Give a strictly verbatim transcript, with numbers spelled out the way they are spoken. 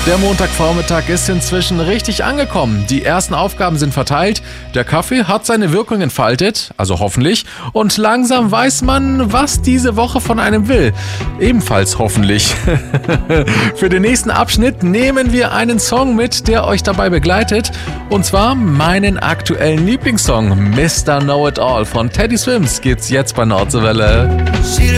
Der Montagvormittag ist inzwischen richtig angekommen. Die ersten Aufgaben sind verteilt, der Kaffee hat seine Wirkung entfaltet, also hoffentlich, und langsam weiß man, was diese Woche von einem will. Ebenfalls hoffentlich. Für den nächsten Abschnitt nehmen wir einen Song mit, der euch dabei begleitet, und zwar meinen aktuellen Lieblingssong Mister Know It All von Teddy Swims geht's jetzt bei Nordseewelle.